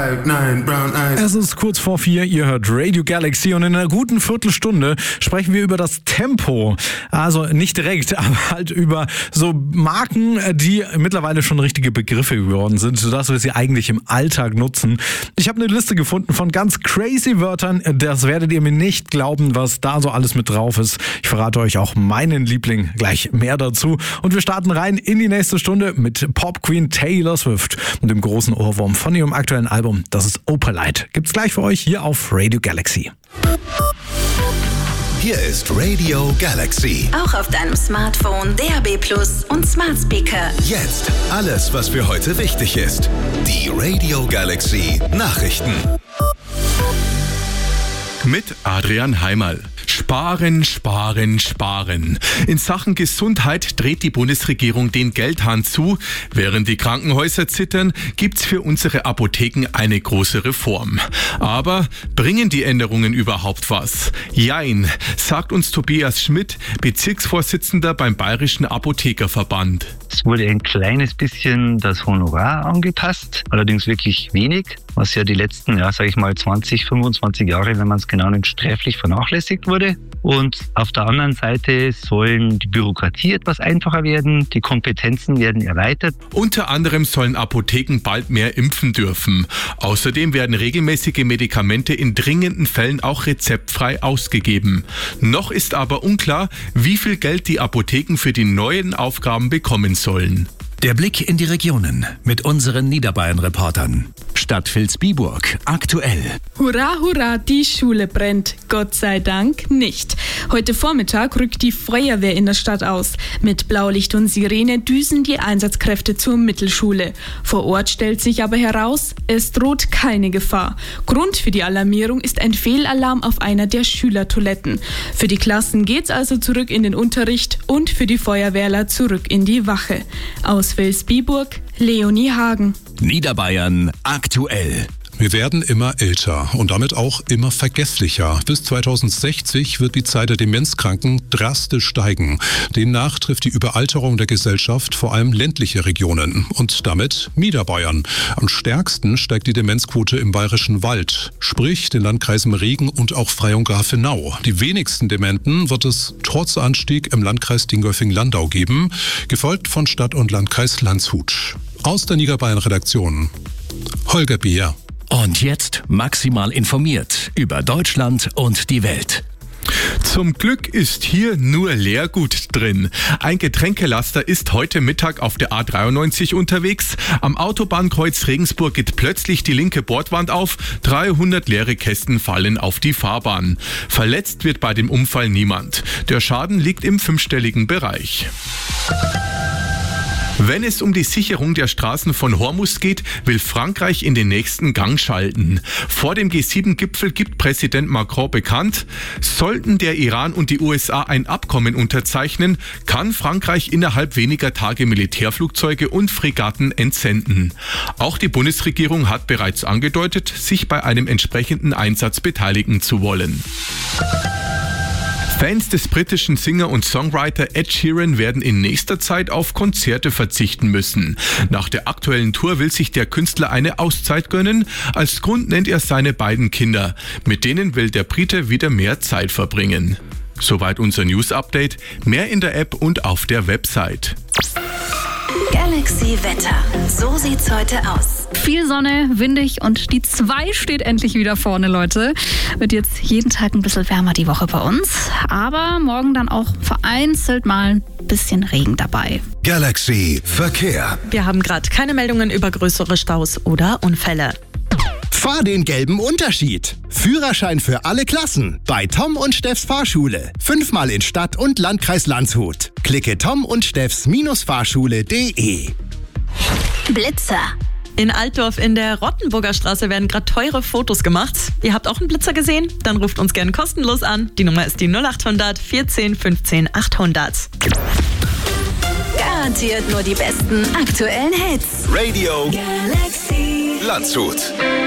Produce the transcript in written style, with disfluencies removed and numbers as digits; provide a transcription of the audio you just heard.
5'9", brown eyes. Es ist kurz vor 4, ihr hört Radio Galaxy und in einer guten Viertelstunde sprechen wir über das Tempo. Also nicht direkt, aber halt über so Marken, die mittlerweile schon richtige Begriffe geworden sind, sodass wir sie eigentlich im Alltag nutzen. Ich habe eine Liste gefunden von ganz crazy Wörtern, das werdet ihr mir nicht glauben, was da so alles mit drauf ist. Ich verrate euch auch meinen Liebling, gleich mehr dazu. Und wir starten rein in die nächste Stunde mit Pop Queen Taylor Swift und dem großen Ohrwurm von ihrem aktuellen Album. Das ist Opalite. Gibt's gleich für euch hier auf Radio Galaxy. Hier ist Radio Galaxy. Auch auf deinem Smartphone, DAB+ und Smart Speaker. Jetzt alles, was für heute wichtig ist. Die Radio Galaxy Nachrichten. Mit Adrian Heimerl. Sparen, sparen, sparen. In Sachen Gesundheit dreht die Bundesregierung den Geldhahn zu. Während die Krankenhäuser zittern, gibt's für unsere Apotheken eine große Reform. Aber bringen die Änderungen überhaupt was? Jein, sagt uns Tobias Schmidt, Bezirksvorsitzender beim Bayerischen Apothekerverband. Es wurde ein kleines bisschen das Honorar angepasst, allerdings wirklich wenig, was ja die letzten, 20, 25 Jahre, wenn man es genau nimmt, sträflich vernachlässigt wurde. Und auf der anderen Seite sollen die Bürokratie etwas einfacher werden, die Kompetenzen werden erweitert. Unter anderem sollen Apotheken bald mehr impfen dürfen. Außerdem werden regelmäßige Medikamente in dringenden Fällen auch rezeptfrei ausgegeben. Noch ist aber unklar, wie viel Geld die Apotheken für die neuen Aufgaben bekommen sollen. Der Blick in die Regionen mit unseren Niederbayern-Reportern. Stadt Vilsbiburg aktuell. Hurra, hurra, die Schule brennt. Gott sei Dank nicht. Heute Vormittag rückt die Feuerwehr in der Stadt aus. Mit Blaulicht und Sirene düsen die Einsatzkräfte zur Mittelschule. Vor Ort stellt sich aber heraus, es droht keine Gefahr. Grund für die Alarmierung ist ein Fehlalarm auf einer der Schülertoiletten. Für die Klassen geht's also zurück in den Unterricht und für die Feuerwehrler zurück in die Wache. Aus Vilsbiburg, Leonie Hagen. Niederbayern aktuell. Wir werden immer älter und damit auch immer vergesslicher. Bis 2060 wird die Zahl der Demenzkranken drastisch steigen. Demnach trifft die Überalterung der Gesellschaft vor allem ländliche Regionen und damit Niederbayern. Am stärksten steigt die Demenzquote im Bayerischen Wald, sprich den Landkreisen Regen und auch Freyung-Grafenau. Die wenigsten Dementen wird es trotz Anstieg im Landkreis Dingolfing-Landau geben, gefolgt von Stadt- und Landkreis Landshut. Aus der Niederbayern-Redaktion Holger Beer. Und jetzt maximal informiert über Deutschland und die Welt. Zum Glück ist hier nur Leergut drin. Ein Getränkelaster ist heute Mittag auf der A93 unterwegs. Am Autobahnkreuz Regensburg geht plötzlich die linke Bordwand auf. 300 leere Kästen fallen auf die Fahrbahn. Verletzt wird bei dem Unfall niemand. Der Schaden liegt im 5-stelligen Bereich. Wenn es um die Sicherung der Straßen von Hormuz geht, will Frankreich in den nächsten Gang schalten. Vor dem G7-Gipfel gibt Präsident Macron bekannt, sollten der Iran und die USA ein Abkommen unterzeichnen, kann Frankreich innerhalb weniger Tage Militärflugzeuge und Fregatten entsenden. Auch die Bundesregierung hat bereits angedeutet, sich bei einem entsprechenden Einsatz beteiligen zu wollen. Fans des britischen Singer und Songwriter Ed Sheeran werden in nächster Zeit auf Konzerte verzichten müssen. Nach der aktuellen Tour will sich der Künstler eine Auszeit gönnen. Als Grund nennt er seine beiden Kinder. Mit denen will der Brite wieder mehr Zeit verbringen. Soweit unser News-Update. Mehr in der App und auf der Website. Galaxy Wetter. So sieht's heute aus. Viel Sonne, windig und die 2 steht endlich wieder vorne, Leute. Wird jetzt jeden Tag ein bisschen wärmer die Woche bei uns. Aber morgen dann auch vereinzelt mal ein bisschen Regen dabei. Galaxy Verkehr. Wir haben gerade keine Meldungen über größere Staus oder Unfälle. Fahr den gelben Unterschied. Führerschein für alle Klassen bei Tom und Steffs Fahrschule. 5-mal in Stadt und Landkreis Landshut. Klicke Tom und Steffs-Fahrschule.de. Blitzer. In Altdorf in der Rottenburger Straße werden gerade teure Fotos gemacht. Ihr habt auch einen Blitzer gesehen? Dann ruft uns gerne kostenlos an. Die Nummer ist die 0800 14 15 800. Garantiert nur die besten aktuellen Hits. Radio Galaxy Landshut.